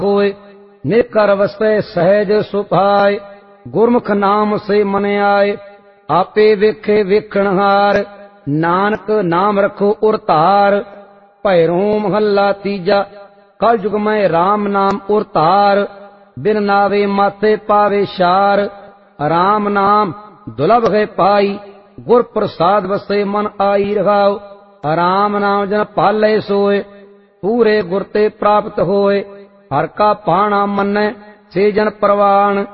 होए। निकर वसै सहज सुभाए, गुरमुख नाम से मन आए। आपे वेखे वेखणहार, नानक नाम रखो उर धार। भैरों महला तीजा, कल युग में राम नाम उर धार। बिन नावे माथे पावे शार, राम नाम दुलभ है पाई। गुर प्रसाद वसे मन आई रहाओ, राम नाम जन पाले सोए। पूरे गुर ते प्राप्त होए, हर का पाणा मन्नै से जन परवान।